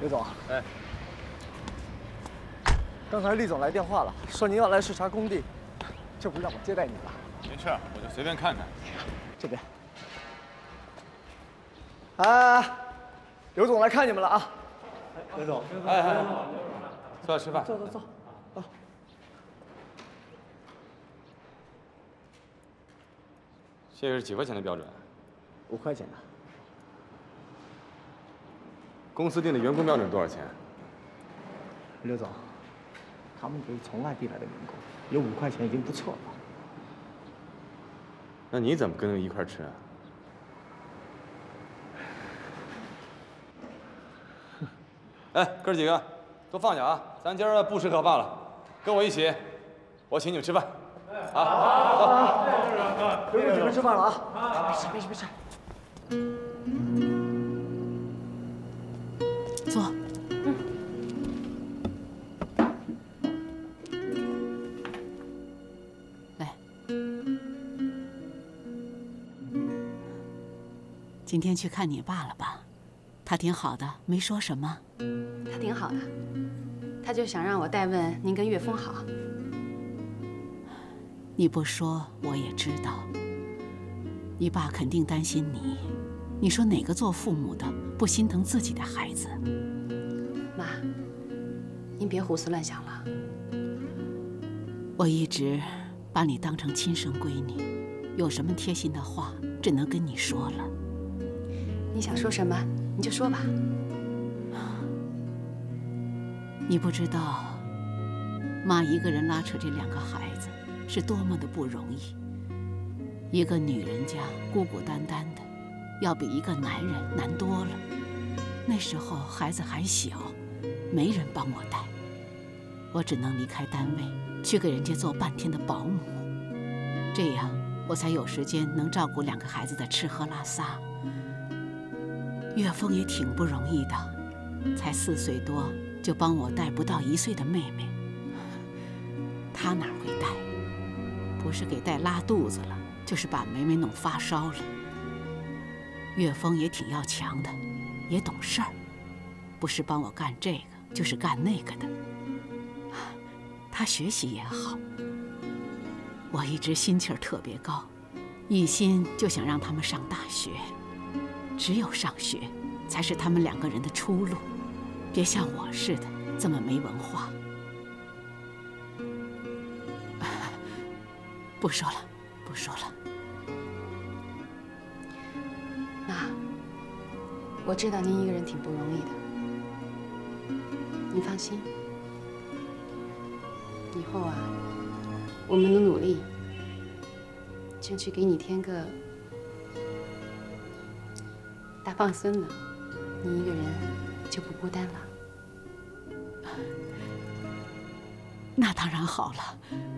刘总， 哎， 刚才厉总来电话了，说您要来视察工地，这不让我接待您了。 没事，我就随便看看。 这边。啊，刘总来看你们了啊！刘总， 哎，坐下吃饭。 坐。啊。 这是几块钱的标准 ？5块钱的。 公司定的员工标准多少钱？ 刘总，他们都是从外地来的员工，有5块钱已经不错了。 那你怎么跟他们一块吃啊？哎，哥几个，都放下啊！咱今儿不吃可罢了，跟我一起，我请你们吃饭。啊， 走。刘总，准备吃饭了啊！没事。 坐。来，今天去看你爸了吧？他挺好的，没说什么。 他挺好的，他就想让我代问您跟岳峰好。 你不说我也知道，你爸肯定担心你。你说哪个做父母的不心疼自己的孩子？ 妈，您别胡思乱想了。 我一直把你当成亲生闺女，有什么贴心的话只能跟你说了。 你想说什么你就说吧。 你不知道，妈一个人拉扯这2个孩子是多么的不容易。一个女人家孤孤单单的，要比一个男人难多了。那时候孩子还小，没人帮我带，我只能离开单位去给人家做半天的保姆，这样我才有时间能照顾2个孩子的吃喝拉撒。岳峰也挺不容易的，才4岁多就帮我带不到1岁的妹妹。他哪会带？不是给带拉肚子了，就是把梅梅弄发烧了。岳峰也挺要强的，也懂事儿，不是帮我干这个，就是干那个的。他学习也好，我一直心气儿特别高，一心就想让他们上大学。只有上学，才是他们2个人的出路，别像我似的这么没文化。不说了。 妈，我知道您一个人挺不容易的，您放心，以后啊，我们能努力，争取给你添个大胖孙子，你一个人就不孤单了。 那当然好了。